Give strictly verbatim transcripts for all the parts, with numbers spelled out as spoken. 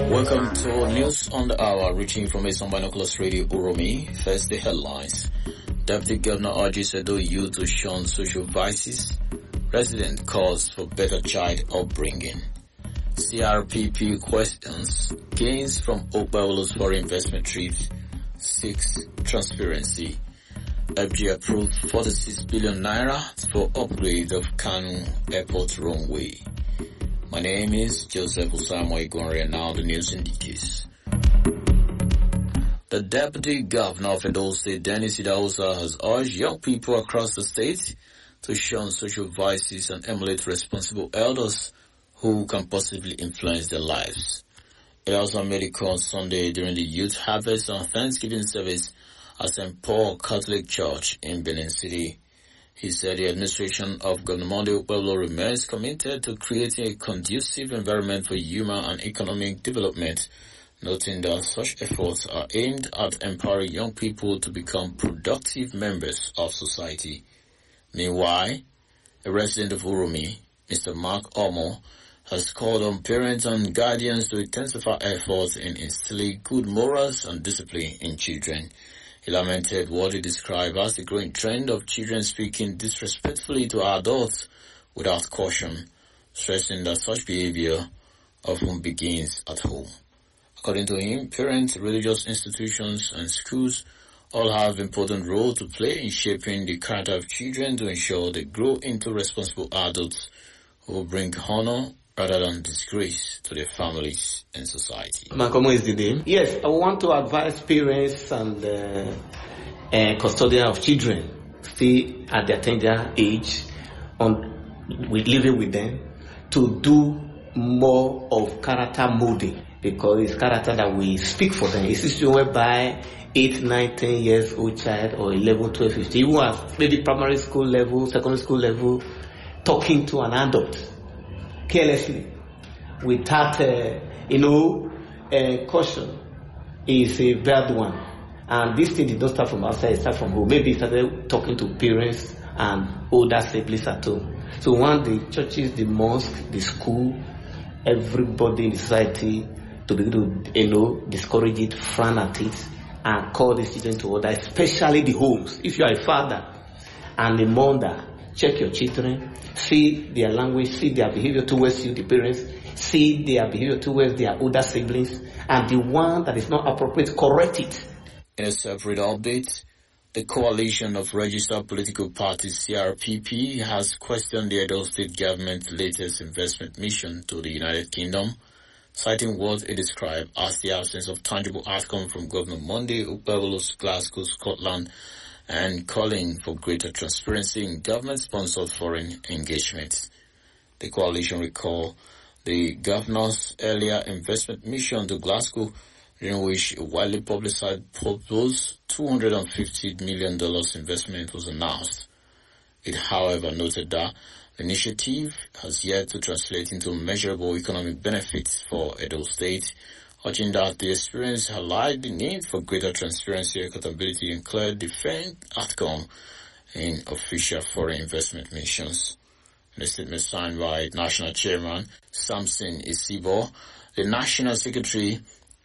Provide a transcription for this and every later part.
Welcome to News on the Hour, reaching from Eastern Binoculars Radio Uromi. First, the headlines. Deputy Governor urges Edo youth to shun social vices. Resident calls for better child upbringing. C R P P questions gains from Okpebholo's foreign investment trips. Six, transparency. F G approved forty-six billion naira for upgrade of Kanu Airport runway. My name is Joseph Usamoy Gonre, and now the news in details. The Deputy Governor of Edo State, Dennis Idahosa, has urged young people across the state to shun social vices and emulate responsible elders who can possibly influence their lives. Idahosa made it clear on Sunday during the Youth Harvest and Thanksgiving service at Saint Paul Catholic Church in Benin City. He said the administration of Governor Monday Okpebholo remains committed to creating a conducive environment for human and economic development, noting that such efforts are aimed at empowering young people to become productive members of society. Meanwhile, a resident of Uromi, Mister Mark Omo, has called on parents and guardians to intensify efforts in instilling good morals and discipline in children. He lamented what he described as the growing trend of children speaking disrespectfully to adults without caution, stressing that such behavior often begins at home. According to him, parents, religious institutions, and schools all have important role to play in shaping the character of children to ensure they grow into responsible adults who bring honor rather than disgrace to their families and society. Makomo is the name. Yes, I want to advise parents and uh, uh, custodians of children still at their tender age on with living with them to do more of character molding, because it's character that we speak for them. It's a situation whereby eight, nine, ten years old child or eleven, twelve, fifteen, who are maybe primary school level, secondary school level, talking to an adult carelessly, without, uh, you know, uh, caution, is a bad one. And this thing did not start from outside, it started from home. Maybe it started talking to parents and older siblings at home. So one, the churches, the mosque, the school, everybody in the society to be able to, you know, discourage it, frown at it, and call the children to order, especially the homes. If you are a father and a mother, check your children, see their language, see their behavior towards you, the parents, see their behavior towards their older siblings, and the one that is not appropriate, correct it. In a separate update, the coalition of registered political parties, C R P P, has questioned the Edo State government's latest investment mission to the United Kingdom, citing what it described as the absence of tangible outcome from Governor Monday Okpebholo's Glasgow, Scotland, and calling for greater transparency in government-sponsored foreign engagements. The coalition recalled the governor's earlier investment mission to Glasgow, during which a widely publicized proposed two hundred fifty million dollars investment was announced. It, however, noted that the initiative has yet to translate into measurable economic benefits for Edo State, urging that the experience highlighted the need for greater transparency, accountability, and clear defined outcome in official foreign investment missions. In a statement signed by National Chairman Samson Isibo, the National Secretary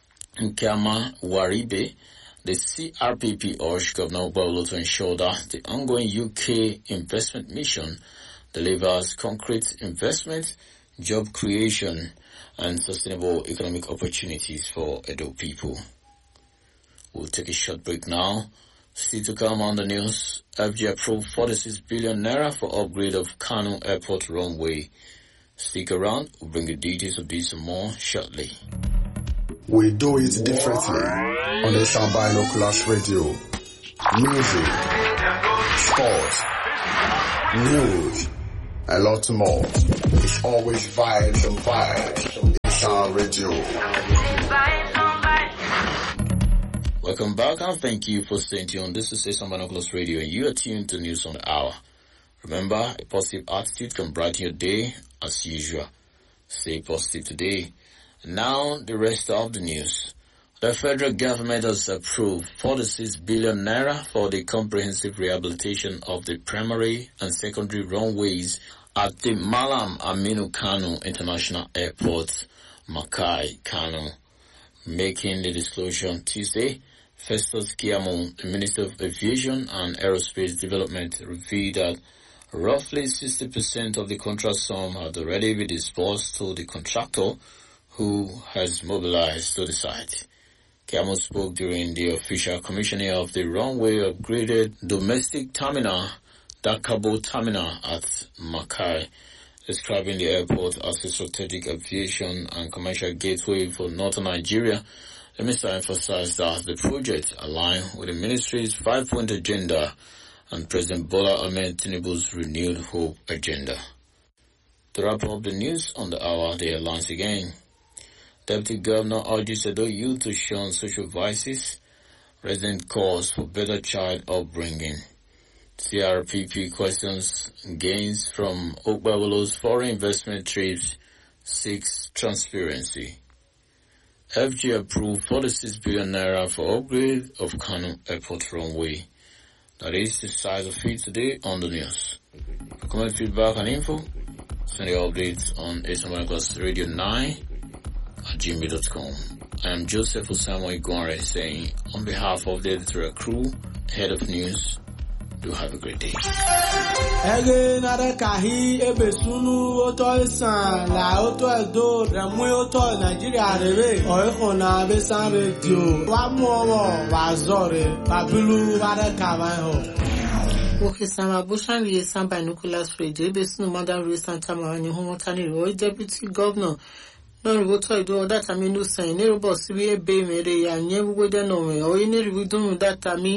Nkama Waribe, the C R P P urged Governor Okpebholo to ensure that the ongoing U K investment mission delivers concrete investment, job creation, and sustainable economic opportunities for Edo people. We'll take a short break now. Still to come on the news, F G approved forty-six billion naira for upgrade of Kanu Airport runway. Stick around, we'll bring the details of this and more shortly. We do it differently on the Eastern Binoculars Radio. Music, sports, news, a lot more. It's always vibes and vibes. Eastern Radio. Welcome back and thank you for staying tuned. This is Eastern Binoculars Radio and you are tuned to News on the Hour. Remember, a positive attitude can brighten your day as usual. Stay positive today. Now, the rest of the news. The federal government has approved forty-six billion naira for the comprehensive rehabilitation of the primary and secondary runways at the Malam Aminu Kano International Airport, Makai, Kano. Making the disclosure on Tuesday, Festus Keyamo, the Minister of Aviation and Aerospace Development, revealed that roughly sixty percent of the contract sum had already been disbursed to the contractor, who has mobilized to the site. Keyamo spoke during the official commissioning of the runway upgraded domestic terminal, Dakabo Terminal at Makai, describing the airport as a strategic aviation and commercial gateway for northern Nigeria. The minister emphasized that the project aligned with the ministry's five-point agenda and President Bola Ahmed Tinubu's renewed hope agenda. To wrap up the news on the hour, the headlines again. Deputy Governor urges Edo youth to shun social vices. Resident calls for better child upbringing. C R P P questions gains from Okbawolo's foreign investment trips, seeks transparency. F G approved forty-six billion naira for upgrade of Kano Airport runway. That is the size of it today on the news. For comment, feedback and info, send the updates on Ace America's Radio nine at gmail dot com. I am Joseph Osamu Igware saying, on behalf of the editorial crew, head of news, do have a great day. Ege nare kahi ebe sunu oto isan la oto edo remu oto Nigeria rebe oiko na besan radio wa mowo wa zore babilu ware kawan ho. Okay, Sama Bushan we Sam Binoculars Radio ebe sunu Madam Ray Santa Marani Homotani Roy Deputy Governor no rivoto ido that ami no sign ne robo sibi ebe mere ya nyewu de no me o ni rivodo that ami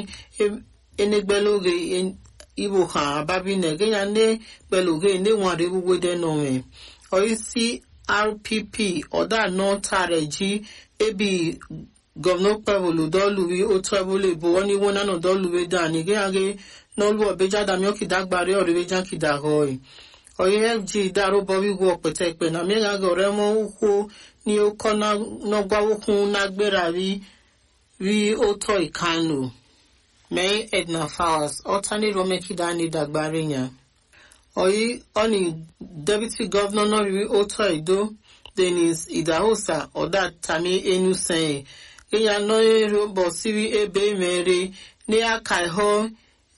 enegbeloge ibo kan ababi nege ya ne beloge ne wan re wuwe de no me o C R P P oda no tareji ebi governor Pavolo doluwi o travel bo oni wona no doluwe da ni ge age no lu obeja da mi o kidagbare o rewe jan kidagoy o F G daro bo wi wo pete pe na mi ga gore mo uko ni o kona no gwa wokun na gbera wi wi o to ikanu. May Edna Fowles, alternate Romeki Dani Dagbarinya. Oyi, oni Deputy Governor Nori Oto Edo, Dennis Idahosa, or that Tami Enu saying, Eya Noye Robo Siri Ebe Mere, Nea Kaiho,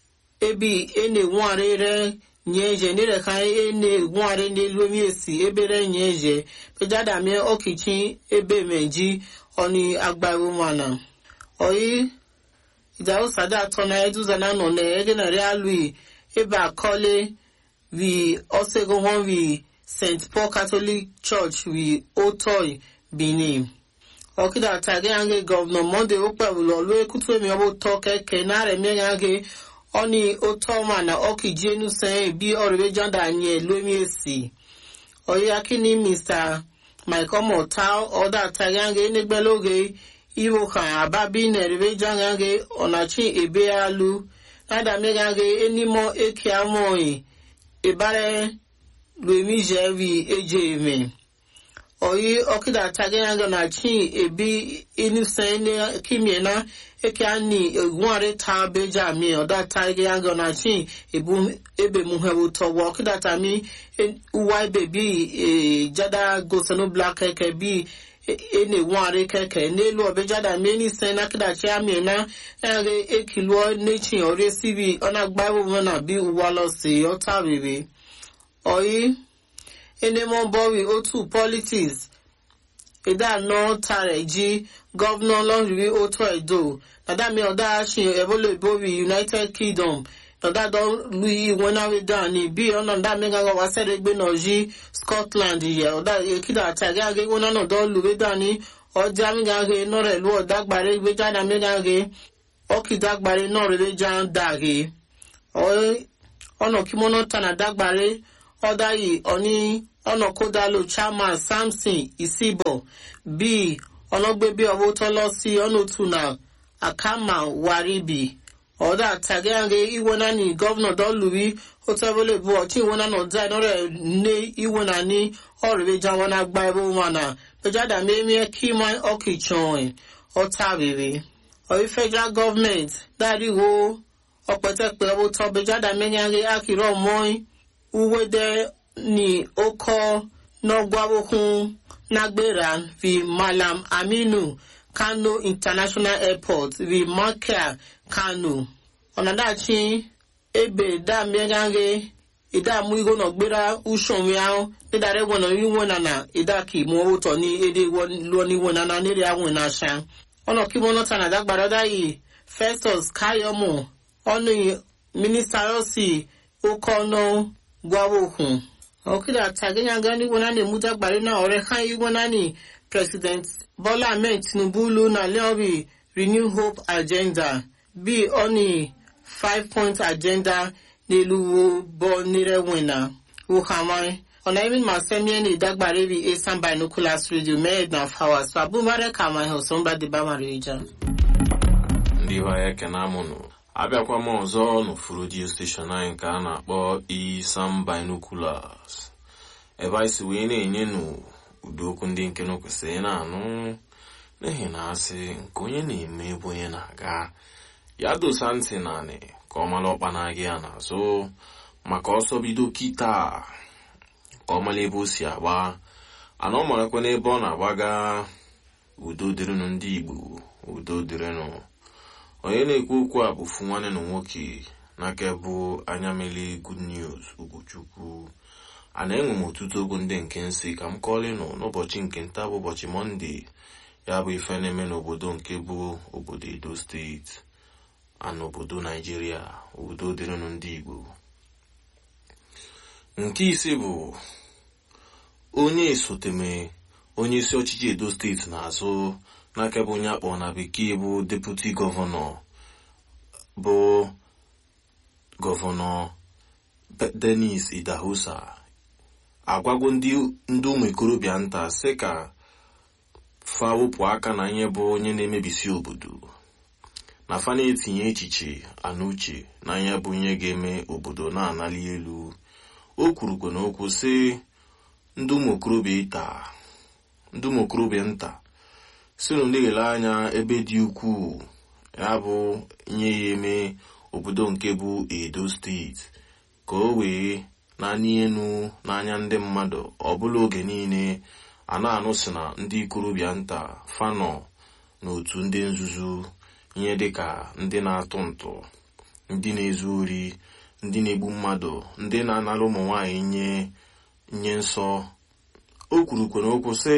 Ebi Ene Wanere, Nyeje, Nere Kai Ene Wanere Ne Lumiesi, Ebere Nyeje, Pejada Me Okichi, Ebe Meji, Oni Agbarumana. Oyi, Idao sada tona eduzana no ne egena realui eba kole we also go home we Saint Paul Catholic Church we Otoi Benin. Okida tage ange governor Monday opa ulo lo ekutu emi obo toke kenare mi ange oni otoma na okije nu sen bi orebe janda anye lo mi esi. Oyi akini Mister Michael Motal oda tage ange enegbeloge Iwo kan ababi nerebe jangange onachi ebe alu nada megange enimo eke amoi ebare luemi jevi ejeme oyi okida tagenga onachi ebi inusene kimiena eke ani egware ta beja mi oda tagenga onachi ebu ebe muhebu to okida tami uwai baby jada gosano black eke bi ene ware keke nelu obejada meni sena kida chiami na ere ekilo nechi ore sibi ona gbawo na bi uwalo se ota bebe oyi ene mo bowi otu politics eda no tareji governor lonri oto edo nada mi oda shin ebole bowi United Kingdom Oda don lui wona we dani bi ona da mega wa sere gbe no ji Scotland ye oda ekida ataga ge wona no don lu we dani oja mi ga ge no re lu oda gbare gbe jana mega ge okida gbare no re jan dage o ono kimono tana dagbare oda yi oni ono koda lo chairman Samson Isibo bi ono gbe bi owo to lo si ono tuna akama waribi Oda tagange iwona ni governor don Louis Otavole bo ti wona no dai no re ne iwona ni orebe janwana gbaibo wana pejada meme kiman okichon otavere o federal government dari wo opete pe obo to pejada menyange akiro moy uwede ni oko no gwabokun nagberan fi Malam Aminu Kano International Airport vi Makia Kano. Onadachi ebe da miagange ida mu igo no gbera ushon yawo idare wona yi wona na ida ki mo oto ni ede lo ni wona na ni awon na sha ono ki wona tana da gbarada yi Festus Kayomo oni minister osi okono gwawokun okida tagenya gani wona ne muta gbare na ore kan yi wona ni President Bola Ahmed Tinubu lu na leobi Renew Hope Agenda bi oni five point agenda niluwo bo nirewina uhamai ona even masemi ni dagbare bi Esan Binoculars Radio made na fawa so abumare kama hosomba de bamarija ndi wa kana munu abịakwa m ọzọ n'ofuru radio station anyị nke a na-akpọ Esan Binoculars ebe anyị si wee na-enye nụ ụdị okwu ndị nke na kwesịrị na-anụ n'ihi na asị nke onye na-eme bụ onye na-aga ya dosa ntị naanị ka ọ mara ọkpa na-aga ya n'azụ maka ọsọ bido kịta ka ọ mara ebe o si agba ana ọ marakwa n'ebe ọ na-agbaga udo dịrịnụ ndị Igbo udo dịrịnụ onye na-ekwu okwu a bụ fu nwanne na nwoke n'aka bụ anya mele Good News Ugochukwu a na-enwe m ọtụtụ okwu ndị nke nsị ka m kọọlịnụ n'ụbọchị nke nta bụ ụbọchị Mọnde ya bụ ife na-eme n'obodo nke bụ obodo Edo steeti ana obodo Naijiria udo dịrịnụ ndị Igbo. Nke ise bụ onye esoteme onye isi ọchịchị Edo steeti n'azụ n'aka bụ onye akpọ na bekee bụ deputy gọvanọ bụ gọvanọ Dennis Idahosa agwago ndị ndị ụmụ ikorobịa nta sị ka fa wepụ aka na ihe bụ onye na-emebisi obodo na fa na-etinye echiche ana uche na ihe bụ ihe ga-eme obodo na-anali elu. O kwurukwa n'okwu sị ndị ụmụ okorobịa nta ndị ụmụ okorobịa nta sinu na-ele anya ebe dị ukwuu ya bụ ihe ya eme obodo nke bụ Edo steeti ka o wee na-anị enu n'anya ndị mmadụ ọbụla oge niile a na-anụ sị na ndị ikorobịa nta fanọ n'otu ndị nzuzu ihe dịka ndị na-atụ ntụ ndị na-ezu ori ndị na-egbu mmadụ ndị na-anara ụmụ nwaanyị nye nye nsọ. O kwurukwa n'okwu sị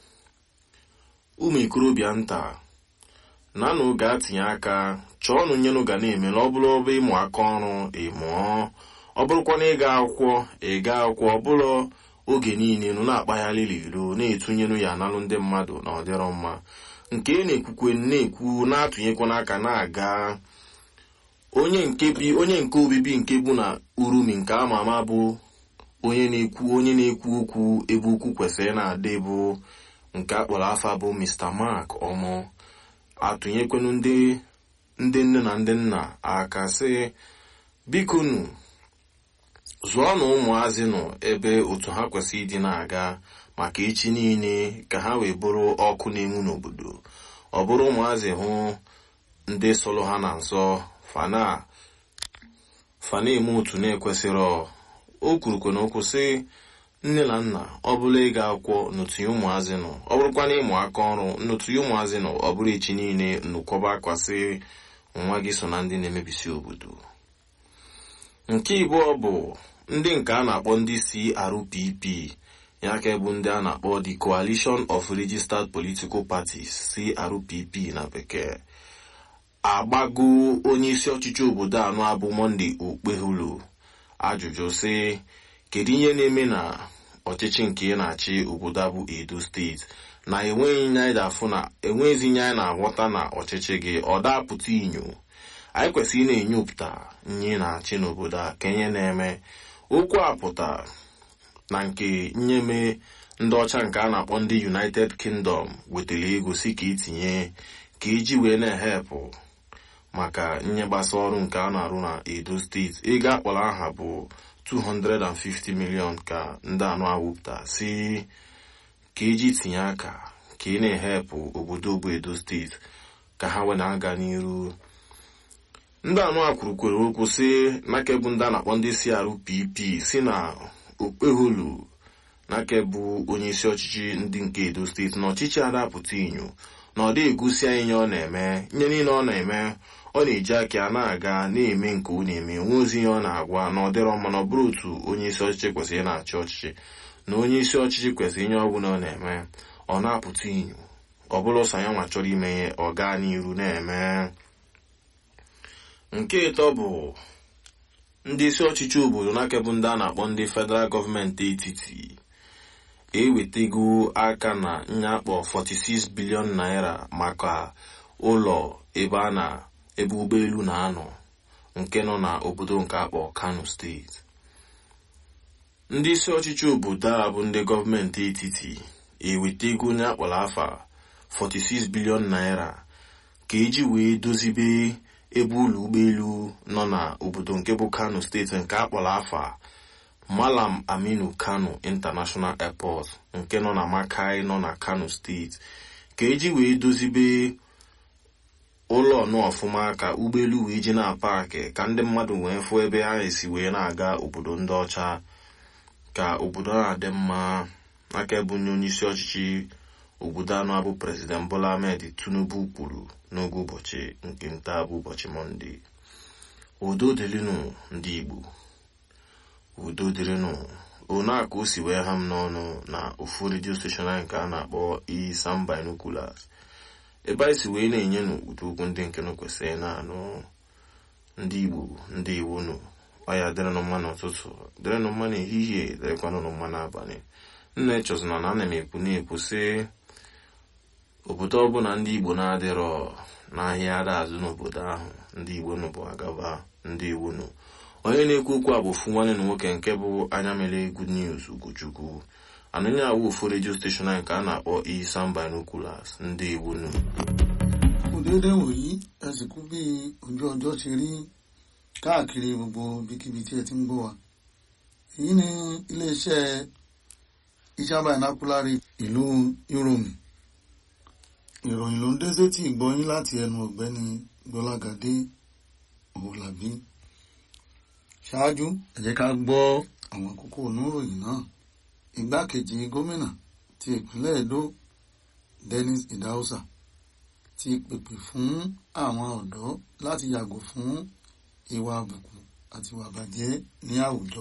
ụmụ ikorobịa nta nanụ ga-atinye aka chọọnụ nyenụ ga na-eme na ọ bụrụ ọbụ ịmụ aka ọrụ ịmụọ ọ bụrụkwa na ịga akwụkwọ ịga akwụkwọ ọ bụrụ oge niile nụ na-akpagharị iro na-etunyenụ ya analụ ndị mmadụ na ọ dịrọ mma nke na-ekwukwe na-ekwu na-atụnyekwa n'aka na-aga onye nke bi onye nke obibi nke bụ na Urumi nke ama ama bụ onye na-ekwu onye na-ekwu okwu ebe ukwu kwesịrị na-adị bụ nke akpọrọ afa bụ Mister Mark Ọmọ atụnyekwenụ ndị ndị nne na ndị nna aka sị biko nụ zụọ na ụmụazị nọ ebe otu ha kwesịrị ịdị na-aga maka echi niile ka ha wee bụrụ ọkụ na-enwu n'obodo ọ bụrụ ụmụazị hụ ndị sọrọ ha na nsọ fana fana eme otu na-ekwesịrị. O kwurukwa n'okwu sị nne na nna ọ bụla ịga akwụkwọ n'otunye ụmụazị nọ ọ bụrụkwa na ịmụ aka ọrụ n'otunye ụmụazị nọ ọ bụrụ echi niile nnukọba akwasị nwa gị so na ndị na-emebisi obodo. Nke ịbụọ bụ ndị nke a na-akpọ ndị C R P P ya ka bụ ndị a na-akpọ the Coalition of Registered Political Parties C R P P na bekee agbago onye isi ọchịchị obodo anọ abụ Monday Okpeholo ajụjụ sị kedu ihe na-eme na ọchịchị nke na-achị obodo abụ Edo steeti na enweghị nye anyị afụ na enweghịzi nye anyị na-aghọta na ọchịchị gị ọ dapụta inyo anyị kwesịrị na-enyopụta nye na-achị n'obodo a ka ihe na-eme. Okwu a pụta na nke nyeme ndị ọcha nke a na-akpọ ndị United Kingdom wetara ego si ka itinye ka iji wee na-ehepụ maka nye gbasa ọrụ nke a na-arụ na Edo steeti. Ego akpọrọ aha bụ two hundred fifty million ka ndị anụ awụpụta si ka iji tinye aka ka ị na-ehepụ obodo bụ Edo steeti ka ha wee na-aga n'iru. Ndị anụ a kwurukwere okwu sị n'aka bụ ndị a na-akpọ ndị C R P P si na Okpeholo n'aka bụ onye isi ọchịchị ndị nke Edo steeti na ọchịchị adapụta inyo na ọ dị egosi anyị ihe ọ na-eme ihe niile ọ na-eme ọ na-eji aka a na-aga na-eme nke ọ na-eme nwe ozi ihe ọ na-agwa na ọ dịrọ mma na ọ bụrụ otu onye isi ọchịchị kwesịrị na-achị ọchịchị na onye isi ọchịchị kwesịrị ihe ọ bụla ọ na-eme ọ na-apụta inyo ọ bụla ọsọ ya nwa chọrọ ime ihe ọ gaa n'iru na-eme. Nke ịtọ bụ ndị isi ọchịchị obodo na-akebụ ndị a na-akpọ ndị federal gọọmenti etiti ewetego aka na nyakpọ forty-six billion naira maka ụlọ ebe a na ebe ụgbọelu na-anọ nke nọ na obodo nke akpọ Kano steeti. Ndị isi ọchịchị obodo a bụ ndị gọọmenti etiti ewetego nyakpọrọ afa forty-six billion naira ka eji wee dozibe ebe ụlọ ụgbọelu nọ na obodo nke bụ Kano steeti nke akpọrọ afa Malam Aminu Kano International Airport nke nọ na Makai nọ na Kano steeti ka eji wee dozibe ụlọ nọ ọfụma ka ụgbọelu wee ji na-apakị ka ndị mmadụ wee fụ ebe ha esi wee na-aga obodo ndị ọcha ka obodo na-adị mma. Aka ebunye onye isi ọchịchị obodo anọ abụ President Bola Ahmed Tinubu kwuru n'oge ụbọchị nke nta bụ ụbọchị Mọnde. Udo dịrịnụ ndị Igbo, udo dịrịnụ. Ona ka o si wee ha m n'ọnụ na ofu redio steshọn anyị nke a na-akpọ Isam Binoculars ebe anyị si wee na-enye nụ ụdị okwu ndị nke nụ kwesịrị na-anụ. Ndị Igbo ndị iwunu ọya dịrịnụ mma n'ụtụtụ, dịrịnụ mma n'ehihie, dịrịkwanụ mma n'abalị. Nna echọzụna na ana m ekwu na-ekwu sị obodo ọbụla ndị Igbo na-adịrọ n'ahịa ada azụ n'obodo ahụ ndị Igbo nụ bụ agaba ndị Igbo nụ. Onye na-ekwu okwu a bụ ofu nwanne na nwoke nke bụ anya mere Good News Ugochukwu. Anụnye awụ ofu redio steshọn nke a na-akpọ Isam Binoculars ndị Igbo nụ. Òdèdè wòyí ẹ̀sìnkú bí ojú ọjọ́ ṣe rí káàkiri gbogbo bíkíbi tí ẹ ti ń gbọ́ wa. Èyí ni iléeṣẹ́ Isam Binoculars ìlú Yorùmí. Ìròyìn ló ń dé sétí ìgbọ́yín láti ẹnu ọ̀gbẹ́ni Gbọ́lágadé Òwòlàbí. Ṣáájú ẹ jẹ́ ká gbọ́ àwọn kókó oníròyìn náà. Igbákejì gómìnà ti ìpínlẹ̀ Edo Dennis Idahosa ti pèpè fún àwọn ọ̀dọ́ láti yàgò fún ìwà àbùkù àti ìwà bàjẹ́ ní àwùjọ.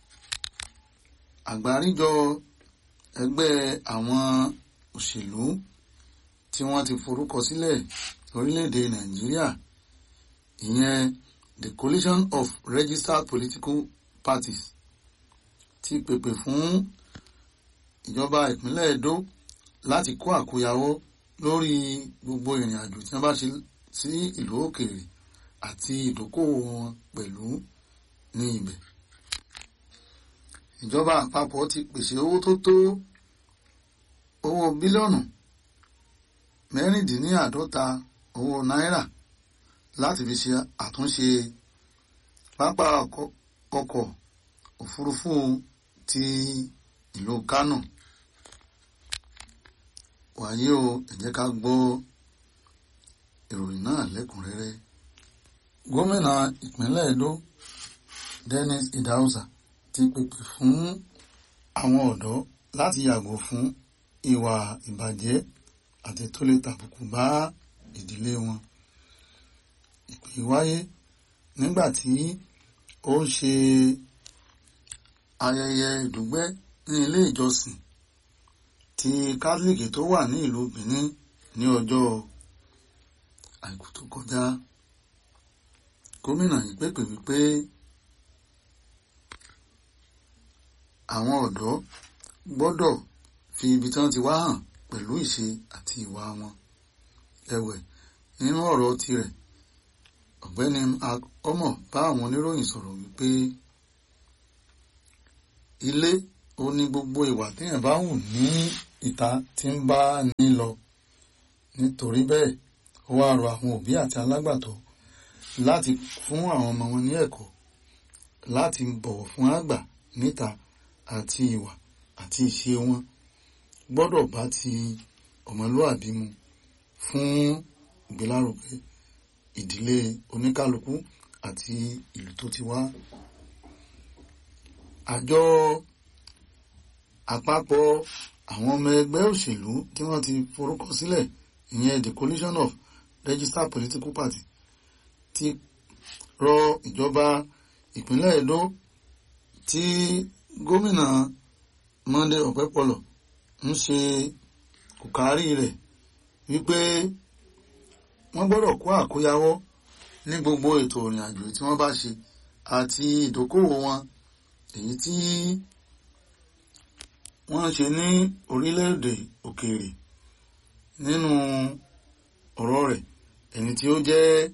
Àgbáríjọ ẹgbẹ́ àwọn òṣèlú tí wọ́n ti forúkọ sílẹ̀ lórílẹ̀‐èdè Nàìjíríà ìyẹn the Coalition of Registered Political Parties ti pèpè fún ìjọba ìpínlẹ̀ Edo láti kó àkóyawọ́ lórí gbogbo ìrìn àjò tí wọ́n bá ṣe sí ìlú òkèèrè àti ìdókòwò wọn pẹ̀lú ní ibẹ̀. Ìjọba àpapọ̀ ti pèsè owó tó tó owó bílíọ̀nù mẹ́rìndínláàádọ́ta owó náírà láti fi ṣe àtúnṣe pápá ọkọ̀ òfurufú ti ìlú Kánò. Wàyí o, ẹ jẹ́ ká gbọ́ ìròyìn náà lẹ́kùnrẹ́rẹ́. Gómìnà ìpínlẹ̀ Edo Dennis Idahosa ti pèpè fún àwọn ọ̀dọ́ láti yàgò fún ìwà ìbàjẹ́ àti tó lè tàbùkù bá ìdílé wọn. Ìpè wáyé nígbà tí ó ń ṣe ayẹyẹ ìdúgbẹ́ ní ilé ìjọsìn ti Kátólíìkì tó wà ní ìlú Benin ní ọjọ́ Àìkú tó kọjá. Gómìnà yìí pèpè wípé àwọn ọ̀dọ́ gbọ́dọ̀ fi ibi tí wọ́n ti wá hàn pẹ̀lú ìṣe àti ìwà wọn. Ẹ̀wẹ̀, nínú ọ̀rọ̀ tirẹ̀, ọ̀gbẹ́ni Omo bá àwọn oníròyìn sọ̀rọ̀ wípé ilé ó ní gbogbo ìwà téèyàn bá hù ní ìta tí ń bá ní lọ. Nítorí bẹ́ẹ̀, ó wá rọ àwọn òbí àti alágbàtọ́ láti fún àwọn ọmọ wọn ní ẹ̀kọ́ láti bọ̀wọ̀ fún àgbà níta àti ìwà àti ìṣe wọn gbọ́dọ̀ bá ti ọmọlúàbí mu fún ìgbélárugẹ ìdílé oníkálukú àti ìlú tó ti wá. Àjọ àpapọ̀ àwọn ọmọ ẹgbẹ́ òṣèlú tí wọ́n ti forúkọ sílẹ̀ ìyẹn the coalition of registered political party ti rọ ìjọba ìpínlẹ̀ Edo tí gómìnà Monday Ọ̀pẹ́pọ̀lọ̀ ń ṣe kòkárí rẹ̀ wípé wọ́n gbọ́dọ̀ kó àkóyawọ́ ní gbogbo ètò ìrìn àjò tí wọ́n bá ṣe àti ìdókòwò wọn èyí tí wọ́n ṣe ní orílẹ̀-èdè òkèèrè. Nínú ọ̀rọ̀ rẹ̀ ẹni tí ó jẹ́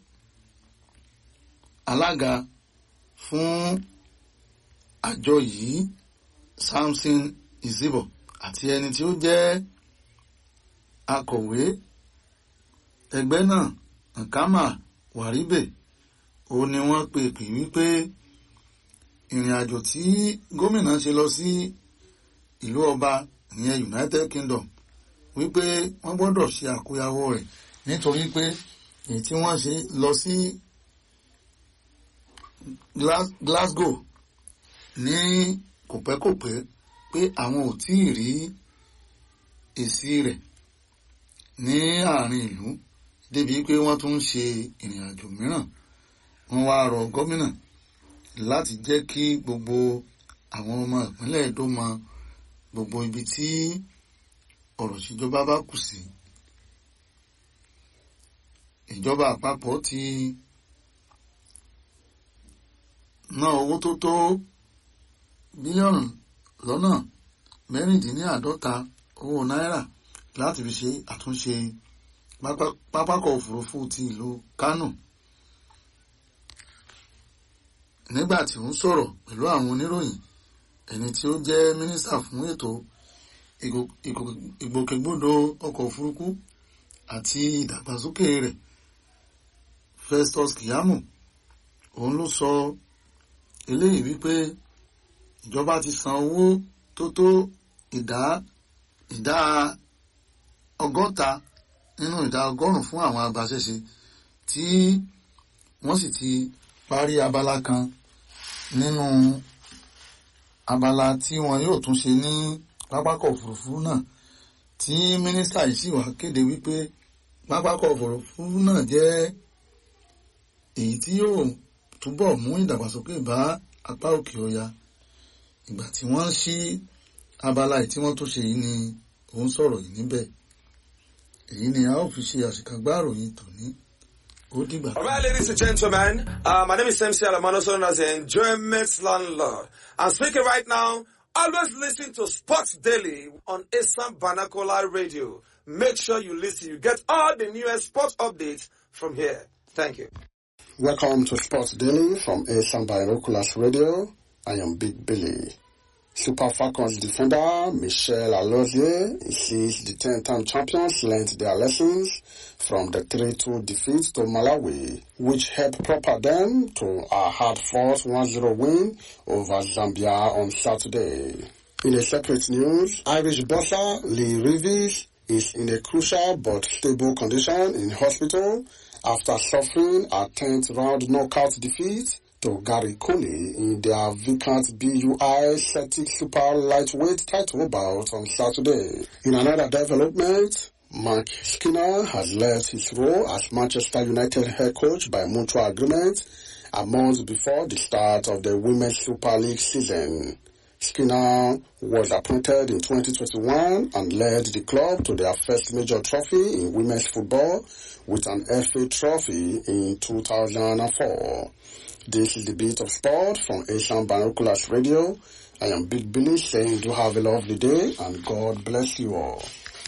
alága fún àjọ yìí Samson Izibo àti ẹni tí ó jẹ́ akọ̀wé ẹgbẹ́ náà Nkama Waribe ó ní wọ́n pè pè wípé ìrìn àjò tí gómìnà ṣe lọ sí ìlú ọba ìyẹn United Kingdom wípé wọ́n gbọ́dọ̀ ṣe àkóyawọ́ rẹ̀ nítorí pé èyí tí wọ́n ṣe lọ sí Glasgow ní kòpẹ́kòpẹ́ pé àwọn ò tí ì rí èsì rẹ̀ ní àárín ìlú débi pé wọ́n tún ń ṣe ìrìn àjò mìíràn. Wọ́n wá rọ gómìnà láti jẹ́ kí gbogbo àwọn ọmọ ìpínlẹ̀ Edo mọ gbogbo ibi tí ọ̀rọ̀ ìṣèjọba bá kù sí. Ìjọba àpapọ̀ ti ná owó tó tó bílíọ̀nù lọ́nà mẹ́rìndínláàádọ́ta owó náírà láti fi ṣe àtúnṣe pápákọ̀ òfurufú ti ìlú Kánò. Nígbà tí ó ń sọ̀rọ̀ pẹ̀lú àwọn oníròyìn, ẹni tí ó jẹ́ mínísítà fún ètò ìgbòkègbodò ọkọ̀ òfurufú àti ìdàgbàsókè rẹ̀ Festus Keyamo òun ló sọ eléyìí wípé ìjọba ti san owó tó tó ìdá ìdá ọgọ́ta nínú ìdá ọgọ́rùn-ún fún àwọn agbaṣẹ́ṣe tí wọ́n sì ti parí abala kan nínú abala tí wọn yóò tún ṣe ní pápákọ̀ òfurufú náà, tí mínísítà yìí sì wá kéde wípé pápákọ̀ òfurufú náà jẹ́ èyí tí yóò túbọ̀ mú ìdàgbàsókè bá apá òkè ọya. Ìgbà tí wọ́n ṣí abala yìí tí wọ́n tó ṣe yìí ni òun sọ̀rọ̀ yìí níbẹ̀. Èyí ni a ó fi ṣe àṣìkàgbá ìròyìn tòní. Ó dìgbà. All right, ladies and gentlemen, uh, my name is M C Alamano, known as the Enjoyment Landlord. I'm speaking right now. Always listen to Sports Daily on Asam Vernacular Radio. Make sure you listen. You get all the newest sports updates from here. Thank you. Welcome to Sports Daily from Asam Vernacular Radio. I am Big Billy. Super Falcons defender Michel Alozie insists the ten-time champions learned their lessons from the three two defeat to Malawi, which helped propel them to a hard-fought one zero win over Zambia on Saturday. In a separate news, Irish boxer Lee Reeves is in a crucial but stable condition in hospital after suffering a tenth round knockout defeat to Gary Cooney in their vacant B U I Celtic Super Lightweight title bout on Saturday. In another development, Mark Skinner has left his role as Manchester United head coach by mutual agreement a month before the start of the Women's Super League season. Skinner was appointed in twenty twenty-one and led the club to their first major trophy in women's football with an F A trophy in two thousand four. This is the Beat of Sport from Asian Binoculars Radio. I am Big Billy saying do have a lovely day and God bless you all.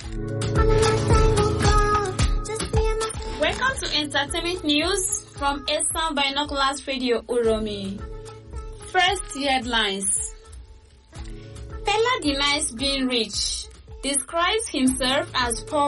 Welcome to Entertainment News from Asian Binoculars Radio Uromi. First headlines. Fela denies being rich, describes himself as poor